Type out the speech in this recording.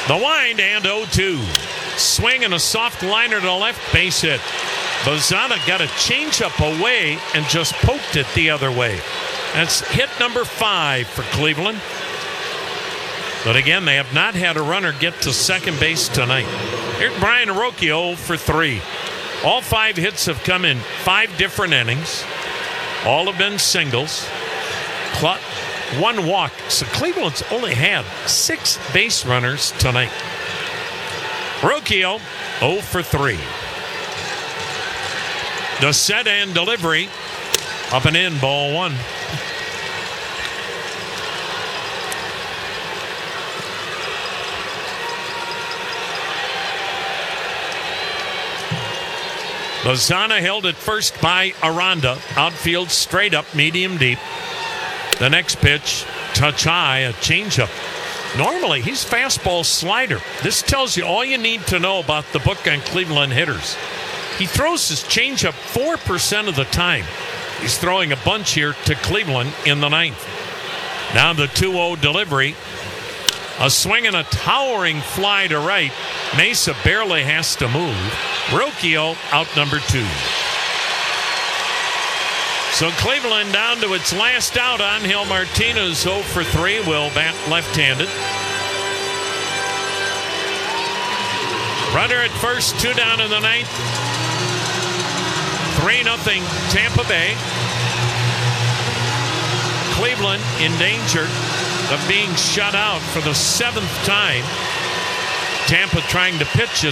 The wind and 0-2. Swing and a soft liner to left, base hit. Bozana got a changeup away and just poked it the other way. That's hit number 5 for Cleveland. But again, they have not had a runner get to second base tonight. Here's Brian Arocchio for 3. All 5 hits have come in 5 different innings. All have been singles. 1 walk. So Cleveland's only had 6 base runners tonight. Arocchio 0 for 3. The set and delivery. Up and in, ball 1. Lozana held at first by Aranda. Outfield straight up, medium deep. The next pitch, touch high, a changeup. Normally, he's fastball slider. This tells you all you need to know about the book on Cleveland hitters. He throws his changeup 4% of the time. He's throwing a bunch here to Cleveland in the 9th. Now the 2-0 delivery. A swing and a towering fly to right. Mesa barely has to move. Arocchio out number 2. So Cleveland down to its last out. Angel Martinez 0 for 3 will bat left-handed. Runner at first, 2 down in the 9th. 3-0 Tampa Bay. Cleveland in danger of being shut out for the 7th time. Tampa trying to pitch it